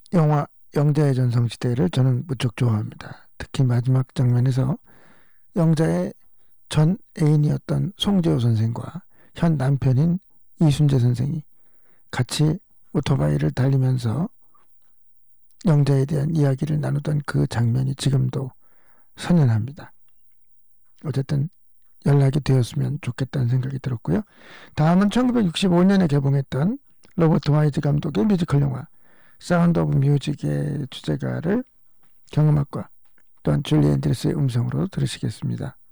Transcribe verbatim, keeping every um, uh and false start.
영화 영자의 전성시대를 저는 무척 좋아합니다. 특히 마지막 장면에서 영자의 전 애인이었던 송재호 선생과 현 남편인 이순재 선생이 같이 오토바이를 달리면서 영자에 대한 이야기를 나누던 그 장면이 지금도 선연합니다. 어쨌든 연락이 되었으면 좋겠다는 생각이 들었고요. 다음은 천구백육십오 년에 개봉했던 로버트 와이즈 감독의 뮤지컬 영화 사운드 오브 뮤직의 주제가를 경음악과 또한 줄리 앤드리스의 음성으로 들으시겠습니다.